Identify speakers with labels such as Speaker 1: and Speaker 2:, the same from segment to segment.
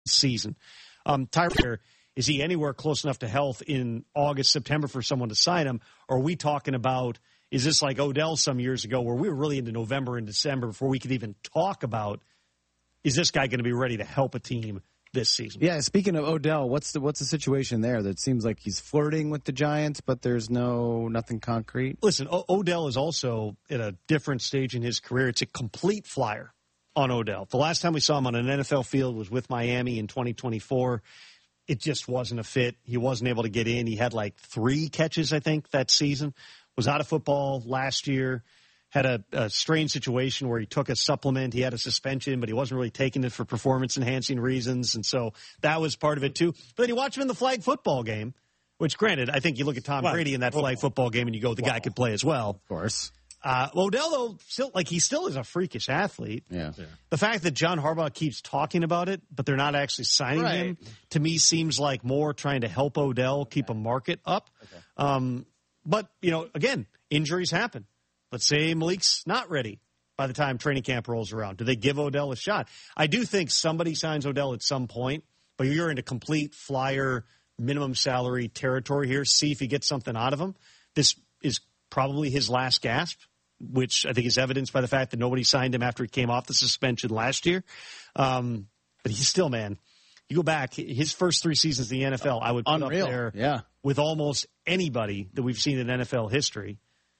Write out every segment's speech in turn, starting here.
Speaker 1: season. Tyler, is he anywhere close enough to health in August, September for someone to sign him? Or are we talking about, is this like Odell some years ago where we were really into November and December before we could even talk about, is this guy going to be ready to help a team this season?
Speaker 2: Yeah, speaking of Odell, what's the situation there? That seems like he's flirting with the Giants, but there's nothing concrete.
Speaker 1: Listen, Odell is also at a different stage in his career. It's a complete flyer on Odell. The last time we saw him on an NFL field was with Miami in 2024. It just wasn't a fit. He wasn't able to get in. He had like 3 catches, I think, that season. Was out of football last year. Had a strange situation where he took a supplement. He had a suspension, but he wasn't really taking it for performance-enhancing reasons, and so that was part of it too. But then you watch him in the flag football game, which, granted, I think you look at Tom Brady in that flag football game and you go, the guy could play as well.
Speaker 2: Of course.
Speaker 1: Odell, though, he still is a freakish athlete.
Speaker 2: Yeah.
Speaker 1: The fact that John Harbaugh keeps talking about it, but they're not actually signing him, to me seems like more trying to help Odell keep a market up. Okay. But, again, injuries happen. Let's say Malik's not ready by the time training camp rolls around. Do they give Odell a shot? I do think somebody signs Odell at some point, but you're into complete flyer minimum salary territory here. See if you get something out of him. This is probably his last gasp, which I think is evidenced by the fact that nobody signed him after he came off the suspension last year. But he's still, man, you go back, his first 3 seasons in the NFL, I would put
Speaker 2: Unreal.
Speaker 1: up there with almost anybody that we've seen in NFL history.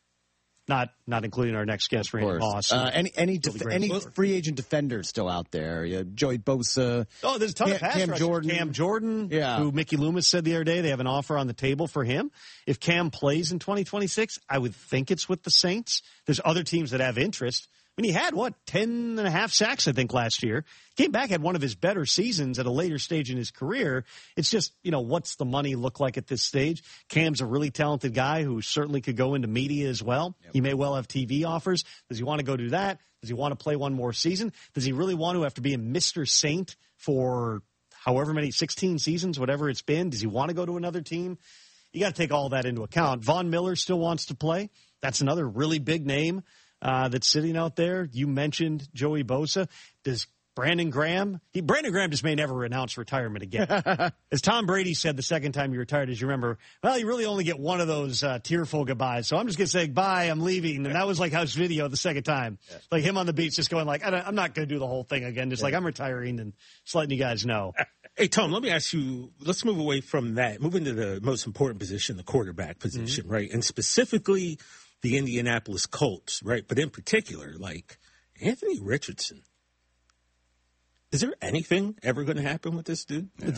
Speaker 1: Not including our next guest, Randy Moss.
Speaker 2: Any free agent defenders still out there? Joey Bosa.
Speaker 1: Oh, there's a ton of pass
Speaker 2: Cam
Speaker 1: rushers.
Speaker 2: Jordan.
Speaker 1: Cam Jordan, who Mickey Loomis said the other day they have an offer on the table for him. If Cam plays in 2026, I would think it's with the Saints. There's other teams that have interest. I mean, he had, 10 and a half sacks, I think, last year. Came back, had one of his better seasons at a later stage in his career. It's just, what's the money look like at this stage? Cam's a really talented guy who certainly could go into media as well. Yep. He may well have TV offers. Does he want to go do that? Does he want to play one more season? Does he really want to have to be a Mr. Saint for however many, 16 seasons, whatever it's been? Does he want to go to another team? You got to take all that into account. Von Miller still wants to play. That's another really big name that's sitting out there. You mentioned Joey Bosa. Does Brandon Graham just may never announce retirement again. As Tom Brady said the second time he retired, as you remember, well, you really only get one of those tearful goodbyes. So I'm just going to say, bye, I'm leaving. And that was like his video the second time. Yeah. Like him on the beach just going like, I'm not going to do the whole thing again. Just like, I'm retiring and just letting you guys know.
Speaker 3: Hey, Tom, let me ask you, let's move away from that. Move into the most important position, the quarterback position, right? And specifically the Indianapolis Colts, right? But in particular, like Anthony Richardson. Is there anything ever going to happen with this dude?
Speaker 1: Yeah.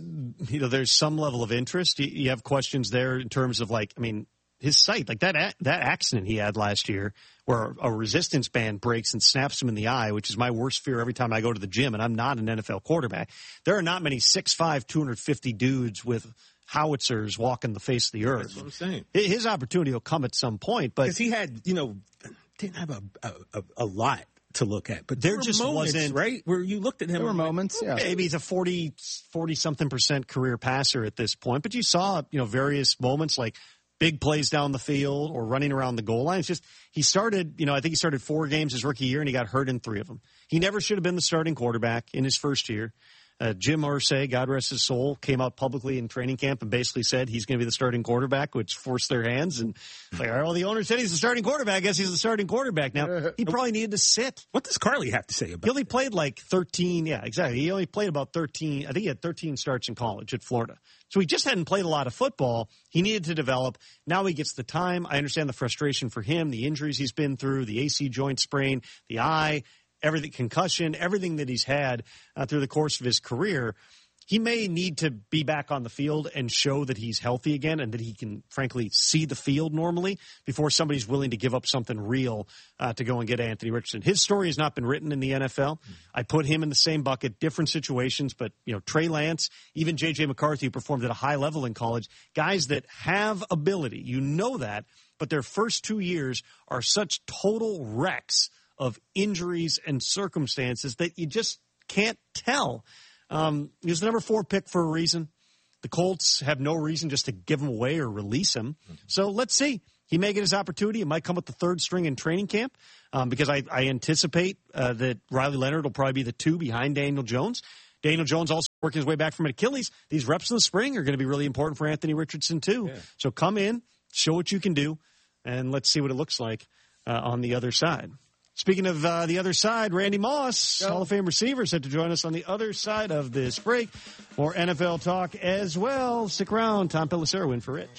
Speaker 1: There's some level of interest. You have questions there in terms of his sight, like that accident he had last year where a resistance band breaks and snaps him in the eye, which is my worst fear every time I go to the gym, and I'm not an NFL quarterback. There are not many 6'5", 250 dudes with howitzers walking the face of the earth.
Speaker 3: That's what I'm saying.
Speaker 1: His opportunity will come at some point, but
Speaker 3: because he had, didn't have a lot to look at, but there just moments, wasn't,
Speaker 1: right,
Speaker 3: where you looked at him.
Speaker 2: There were moments, yeah.
Speaker 1: Maybe he's a 40-something% career passer at this point, but you saw, various moments like big plays down the field or running around the goal line. It's just, he started, I think he started 4 games his rookie year and he got hurt in 3 of them. He never should have been the starting quarterback in his first year. Jim Irsay, God rest his soul, came out publicly in training camp and basically said he's going to be the starting quarterback, which forced their hands. And like, all right, well, the owner said he's the starting quarterback. I guess he's the starting quarterback. Now, he probably needed to sit.
Speaker 3: What does Carly have to say about it?
Speaker 1: He only played like 13. Yeah, exactly. He only played about 13. I think he had 13 starts in college at Florida. So he just hadn't played a lot of football. He needed to develop. Now he gets the time. I understand the frustration for him, the injuries he's been through, the AC joint sprain, the eye, everything, concussion, everything that he's had through the course of his career. He may need to be back on the field and show that he's healthy again and that he can, frankly, see the field normally before somebody's willing to give up something real to go and get Anthony Richardson. His story has not been written in the NFL. I put him in the same bucket, different situations, but, Trey Lance, even J.J. McCarthy, who performed at a high level in college, guys that have ability, that, but their first 2 years are such total wrecks of injuries and circumstances that you just can't tell. He was the number 4 pick for a reason. The Colts have no reason just to give him away or release him. So let's see. He may get his opportunity. It might come with the 3rd string in training camp because I anticipate that Riley Leonard will probably be the 2 behind Daniel Jones. Daniel Jones also working his way back from an Achilles. These reps in the spring are going to be really important for Anthony Richardson, too. Yeah. So come in, show what you can do, and let's see what it looks like on the other side. Speaking of the other side, Randy Moss, Hall of Fame receiver, set to join us on the other side of this break. More NFL talk as well. Stick around. Tom Pelissero in for Rich.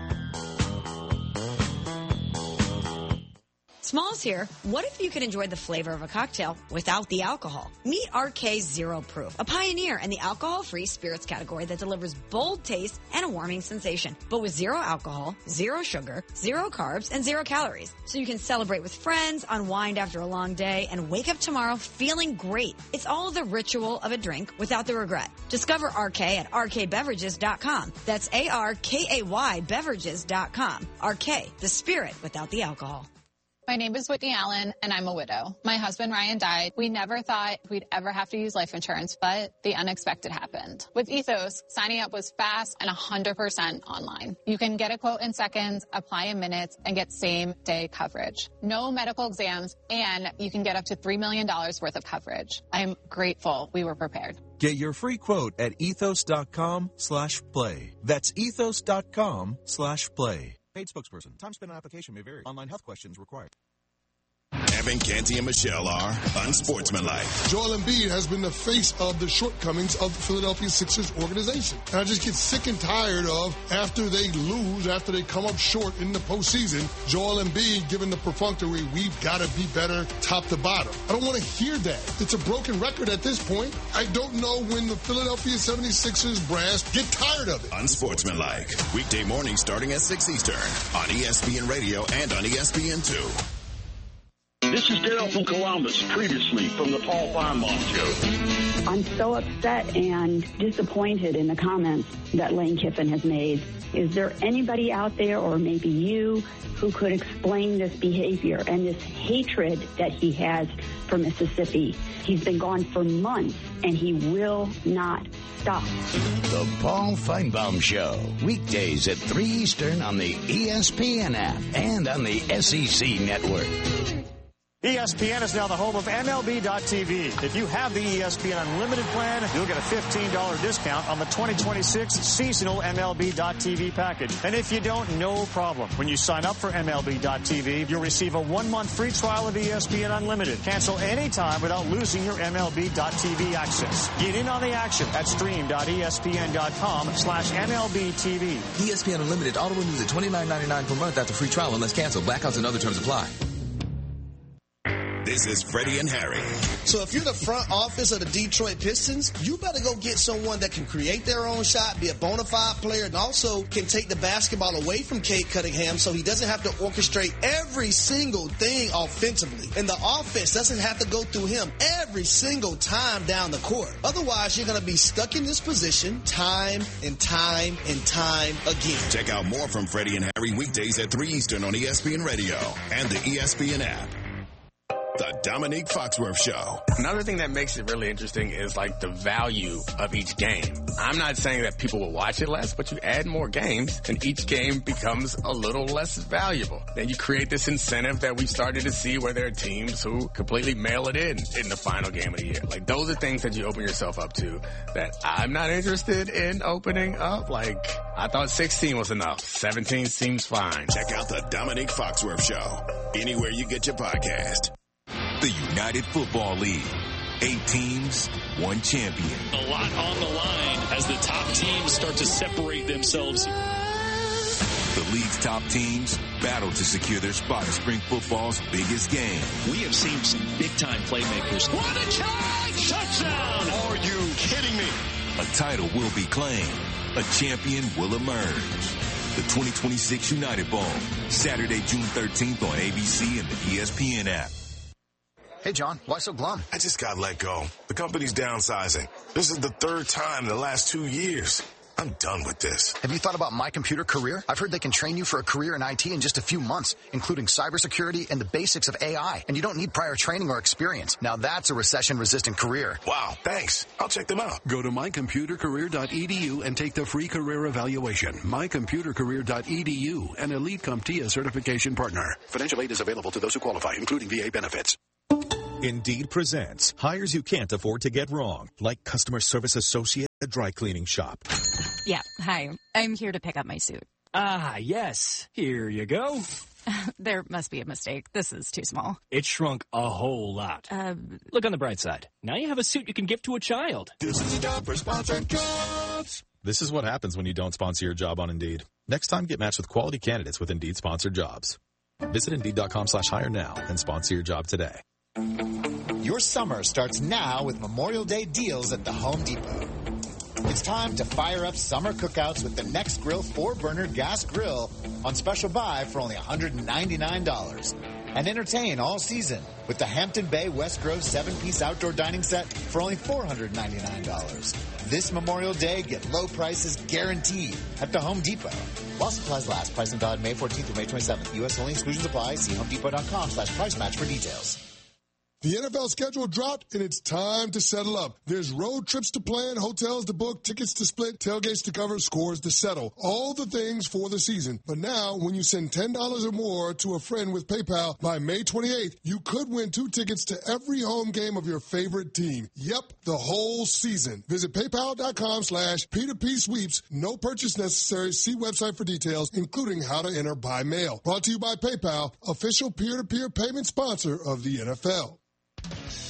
Speaker 4: Smalls here. What if you could enjoy the flavor of a cocktail without the alcohol? Meet RK Zero Proof, a pioneer in the alcohol-free spirits category that delivers bold taste and a warming sensation, but with zero alcohol, zero sugar, zero carbs, and zero calories. So you can celebrate with friends, unwind after a long day, and wake up tomorrow feeling great. It's all the ritual of a drink without the regret. Discover RK at rkbeverages.com. That's ARKAY beverages.com. RK, the spirit without the alcohol.
Speaker 5: My name is Whitney Allen, and I'm a widow. My husband, Ryan, died. We never thought we'd ever have to use life insurance, but the unexpected happened. With Ethos, signing up was fast and 100% online. You can get a quote in seconds, apply in minutes, and get same-day coverage. No medical exams, and you can get up to $3 million worth of coverage. I'm grateful we were prepared.
Speaker 6: Get your free quote at ethos.com/play. That's ethos.com/play. Paid spokesperson. Time spent on application may vary. Online health questions required.
Speaker 7: Evan, Canty, and Michelle are unsportsmanlike.
Speaker 8: Joel Embiid has been the face of the shortcomings of the Philadelphia Sixers organization. And I just get sick and tired of, after they lose, after they come up short in the postseason, Joel Embiid giving the perfunctory, we've got to be better top to bottom. I don't want to hear that. It's a broken record at this point. I don't know when the Philadelphia 76ers brass get tired of it.
Speaker 7: Unsportsmanlike. Weekday mornings starting at 6 Eastern on ESPN Radio and on ESPN2.
Speaker 9: This is Dale from Columbus, previously from the Paul Feinbaum Show.
Speaker 10: I'm so upset and disappointed in the comments that Lane Kiffin has made. Is there anybody out there, or maybe you, who could explain this behavior and this hatred that he has for Mississippi? He's been gone for months, and he will not stop.
Speaker 11: The Paul Feinbaum Show, weekdays at 3 Eastern on the ESPN app and on the SEC Network.
Speaker 12: ESPN is now the home of MLB.TV. If you have the ESPN Unlimited plan, you'll get a $15 discount on the 2026 seasonal MLB.TV package. And if you don't, no problem. When you sign up for MLB.TV, you'll receive a 1-month free trial of ESPN Unlimited. Cancel anytime without losing your MLB.TV access. Get in on the action at stream.espn.com/MLB.TV.
Speaker 13: ESPN Unlimited auto renews at $29.99 per month after free trial unless canceled. Blackouts and other terms apply.
Speaker 7: This is Freddie and Harry.
Speaker 14: So if you're the front office of the Detroit Pistons, you better go get someone that can create their own shot, be a bona fide player, and also can take the basketball away from Cade Cunningham so he doesn't have to orchestrate every single thing offensively. And the offense doesn't have to go through him every single time down the court. Otherwise, you're going to be stuck in this position time and time and time again.
Speaker 7: Check out more from Freddie and Harry weekdays at 3 Eastern on ESPN Radio and the ESPN app. The Dominique Foxworth Show.
Speaker 15: Another thing that makes it really interesting is like the value of each game. I'm not saying that people will watch it less, but you add more games and each game becomes a little less valuable. Then you create this incentive that we started to see where there are teams who completely mail it in the final game of the year. Like those are things that you open yourself up to that I'm not interested in opening up. Like I thought 16 was enough. 17 seems fine.
Speaker 7: Check out the Dominique Foxworth Show anywhere you get your podcast.
Speaker 6: The United Football League. 8 teams, 1 champion.
Speaker 16: A lot on the line as the top teams start to separate themselves.
Speaker 6: The league's top teams battle to secure their spot in spring football's biggest game.
Speaker 16: We have seen some big-time playmakers. What a charge! Touchdown!
Speaker 6: Are you kidding me? A title will be claimed. A champion will emerge. The 2026 United Bowl, Saturday, June 13th on ABC and the ESPN app.
Speaker 17: Hey, John, why so glum?
Speaker 18: I just got let go. The company's downsizing. This is the 3rd time in the last 2 years. I'm done with this.
Speaker 17: Have you thought about My Computer Career? I've heard they can train you for a career in IT in just a few months, including cybersecurity and the basics of AI. And you don't need prior training or experience. Now that's a recession-resistant career.
Speaker 18: Wow, thanks. I'll check them out.
Speaker 19: Go to mycomputercareer.edu and take the free career evaluation. Mycomputercareer.edu, an Elite CompTIA certification partner. Financial aid is available to those who qualify, including VA benefits.
Speaker 6: Indeed presents hires you can't afford to get wrong, like customer service associate
Speaker 20: a dry cleaning shop.
Speaker 21: Yeah, hi. I'm here to pick up my suit.
Speaker 16: Ah, yes. Here you go.
Speaker 21: There must be a mistake. This is too small.
Speaker 16: It shrunk a whole lot. Look on the bright side. Now you have a suit you can give to a child.
Speaker 7: This is a job for sponsored jobs.
Speaker 20: This is what happens when you don't sponsor your job on Indeed. Next time, get matched with quality candidates with Indeed sponsored jobs. Visit Indeed.com/hire now and sponsor your job today.
Speaker 22: Your summer starts now with Memorial Day deals at the Home Depot. It's time to fire up summer cookouts with the Next Grill 4-burner gas grill on special buy for only $199. And entertain all season with the Hampton Bay West Grove 7-piece outdoor dining set for only $499. This Memorial Day, get low prices guaranteed at the Home Depot. While supplies last, pricing valid May 14th through May 27th. U.S. only, exclusions apply. See HomeDepot.com/price match for details.
Speaker 8: The NFL schedule dropped, and it's time to settle up. There's road trips to plan, hotels to book, tickets to split, tailgates to cover, scores to settle. All the things for the season. But now, when you send $10 or more to a friend with PayPal by May 28th, you could win 2 tickets to every home game of your favorite team. Yep, the whole season. Visit PayPal.com/P2P sweeps. No purchase necessary. See website for details, including how to enter by mail. Brought to you by PayPal, official peer-to-peer payment sponsor of the NFL.